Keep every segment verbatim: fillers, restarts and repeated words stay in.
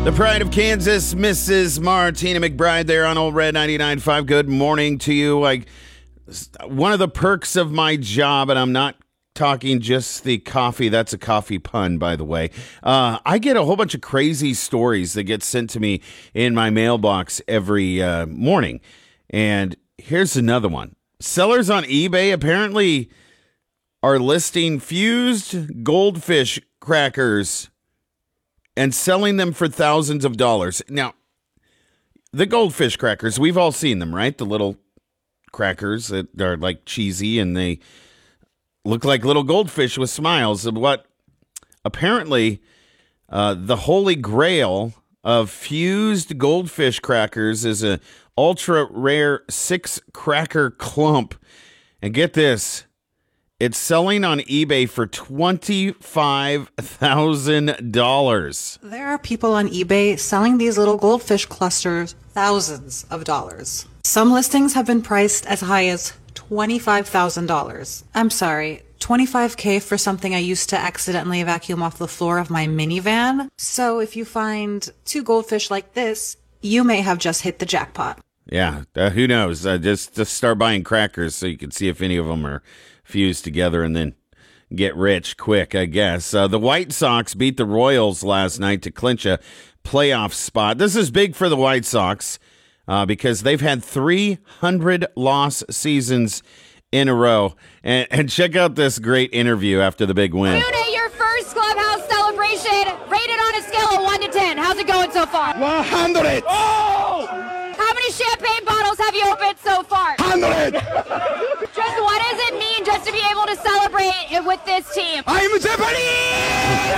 The pride of Kansas, Missus Martina McBride there on Old Red ninety-nine point five. Good morning to you. Like, one of the perks of my job, and I'm not talking just the coffee. That's a coffee pun, by the way. Uh, I get a whole bunch of crazy stories that get sent to me in my mailbox every uh, morning. And here's another one. Sellers on eBay apparently are listing fused goldfish crackers and selling them for thousands of dollars. Now, the goldfish crackers, we've all seen them, right? The little crackers that are like cheesy and they look like little goldfish with smiles. What apparently uh, the holy grail of fused goldfish crackers is a ultra rare six cracker clump. And get this. It's selling on eBay for twenty-five thousand dollars. There are people on eBay selling these little goldfish clusters thousands of dollars. Some listings have been priced as high as twenty-five thousand dollars. I'm sorry, twenty-five K for something I used to accidentally vacuum off the floor of my minivan. So if you find two goldfish like this, you may have just hit the jackpot. Yeah, uh, who knows? Uh, just, just start buying crackers so you can see if any of them are fused together and then get rich quick, I guess. Uh, the White Sox beat the Royals last night to clinch a playoff spot. This is big for the White Sox uh, because they've had three hundred loss seasons in a row. And, and check out this great interview after the big win. Today, your first clubhouse celebration, rated on a scale of one to ten. How's it going so far? one hundred. Oh! How many champagne bottles have you opened so far? one hundred. Just what does it mean just to be able to celebrate it with this team? I'm Japanese!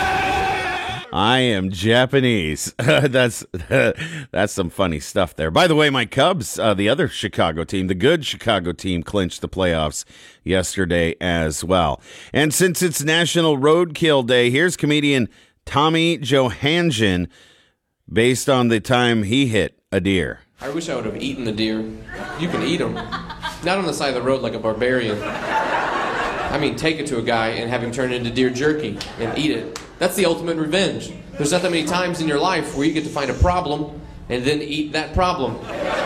I am Japanese. that's that's some funny stuff there. By the way, my Cubs, uh, the other Chicago team, the good Chicago team, clinched the playoffs yesterday as well. And since it's National Roadkill Day, here's comedian Tommy Johansen based on the time he hit a deer. I wish I would have eaten the deer. You can eat them. Not on the side of the road like a barbarian. I mean, take it to a guy and have him turn it into deer jerky and eat it. That's the ultimate revenge. There's not that many times in your life where you get to find a problem and then eat that problem.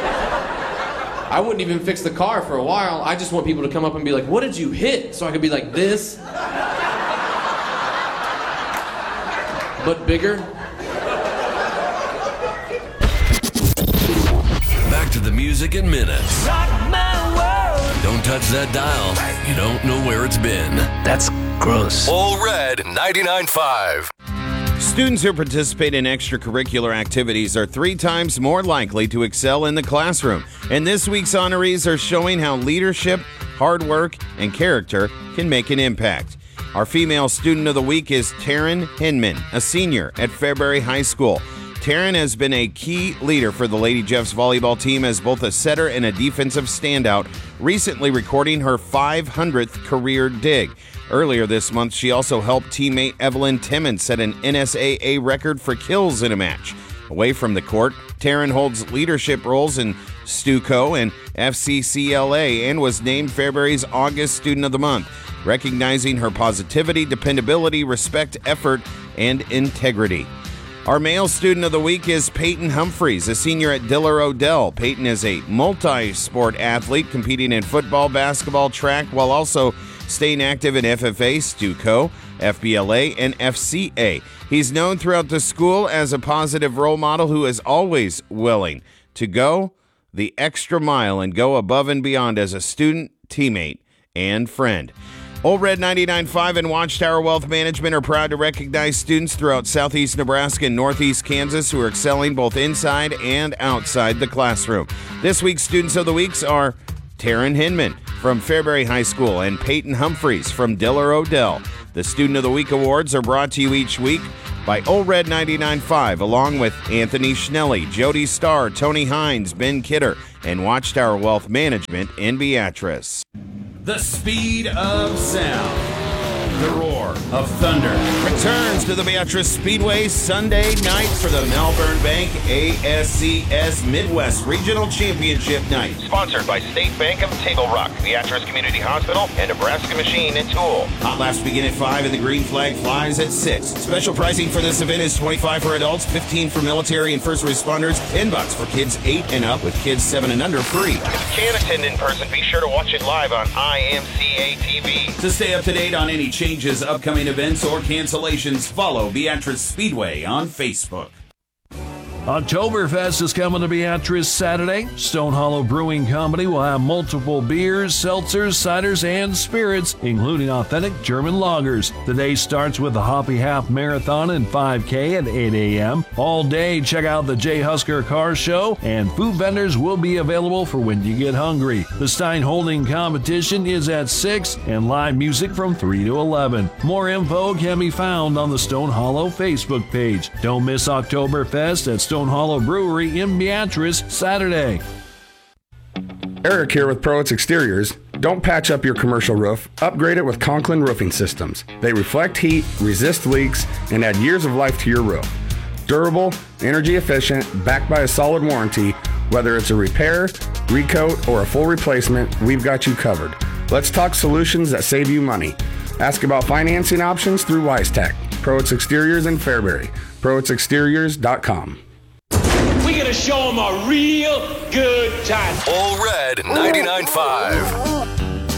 I wouldn't even fix the car for a while. I just want people to come up and be like, what did you hit? So I could be like this. But bigger. Back to the music in minutes. Rock my world. Don't touch that dial. You don't know where it's been. That's gross. Old Red ninety-nine point five. Students who participate in extracurricular activities are three times more likely to excel in the classroom. And this week's honorees are showing how leadership, hard work, and character can make an impact. Our female student of the week is Taryn Hinman, a senior at Fairbury High School. Taryn has been a key leader for the Lady Jeffs volleyball team as both a setter and a defensive standout, recently recording her five hundredth career dig. Earlier this month, she also helped teammate Evelyn Timmons set an N S A A record for kills in a match. Away from the court, Taryn holds leadership roles in STUCO and F C C L A and was named Fairbury's August Student of the Month, recognizing her positivity, dependability, respect, effort, and integrity. Our male student of the week is Peyton Humphreys, a senior at Diller Odell. Peyton is a multi-sport athlete competing in football, basketball, track, while also staying active in F F A, STUCO, F B L A, and F C A. He's known throughout the school as a positive role model who is always willing to go the extra mile and go above and beyond as a student, teammate, and friend. Old Red ninety-nine point five and Watchtower Wealth Management are proud to recognize students throughout southeast Nebraska and northeast Kansas who are excelling both inside and outside the classroom. This week's Students of the Weeks are Taryn Hinman from Fairbury High School and Peyton Humphreys from Diller Odell. The Student of the Week awards are brought to you each week by Old Red ninety-nine point five, along with Anthony Schnelly, Jody Starr, Tony Hines, Ben Kidder, and Watchtower Wealth Management in Beatrice. The speed of sound. The roar of thunder returns to the Beatrice Speedway Sunday night for the Malvern Bank A S C S Midwest Regional Championship Night. Sponsored by State Bank of Table Rock, Beatrice Community Hospital, and Nebraska Machine and Tool. Hot laps begin at five and the green flag flies at six. Special pricing for this event is twenty-five for adults, fifteen for military and first responders, ten bucks for kids eight and up, with kids seven and under free. If you can't attend in person, be sure to watch it live on I M C A T V. To stay up to date on any changes, upcoming events, or cancellations, follow Beatrice Speedway on Facebook. Oktoberfest is coming to Beatrice Saturday. Stone Hollow Brewing Company will have multiple beers, seltzers, ciders, and spirits, including authentic German lagers. The day starts with the Hoppy Half Marathon and five K at eight a.m. All day, check out the Jay Husker Car Show, and food vendors will be available for when you get hungry. The Stein Holding competition is at six, and live music from three to eleven. More info can be found on the Stone Hollow Facebook page. Don't miss Oktoberfest at Stone Hollow Brewery in Beatrice Saturday. Eric here with Proitz Exteriors. Don't patch up your commercial roof. Upgrade it with Conklin Roofing Systems. They reflect heat, resist leaks, and add years of life to your roof. Durable, energy efficient, backed by a solid warranty. Whether it's a repair, recoat, or a full replacement, we've got you covered. Let's talk solutions that save you money. Ask about financing options through WiseTech. Proitz Exteriors in Fairbury. Proitz Exteriors dot com. We're gonna show them a real good time. All Red ninety-nine point five.